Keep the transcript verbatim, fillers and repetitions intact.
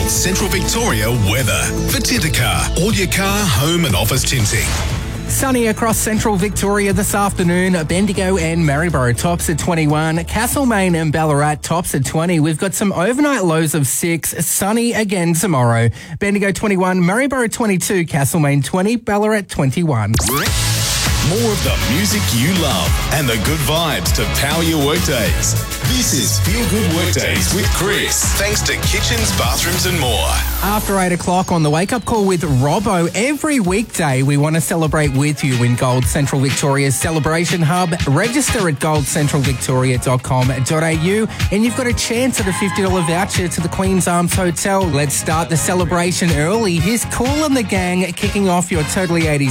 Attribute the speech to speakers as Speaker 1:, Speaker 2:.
Speaker 1: Gold Central Victoria weather. For Tintercar, all your car, home and office tinting.
Speaker 2: Sunny across central Victoria this afternoon. Bendigo and Maryborough tops at twenty-one. Castlemaine and Ballarat tops at twenty. We've got some overnight lows of six. Sunny again tomorrow. Bendigo twenty-one, Maryborough twenty-two, Castlemaine twenty, Ballarat twenty-one.
Speaker 1: More of the music you love and the good vibes to power your workdays. This is Feel Good Workdays with Chris. Thanks to Kitchens, Bathrooms and more.
Speaker 2: After eight o'clock on the Wake Up Call with Robbo, every weekday we want to celebrate with you in Gold Central Victoria's Celebration Hub. Register at gold central victoria dot com dot a u and you've got a chance at a fifty dollars voucher to the Queen's Arms Hotel. Let's start the celebration early. Here's Kool and the Gang kicking off your Totally eighties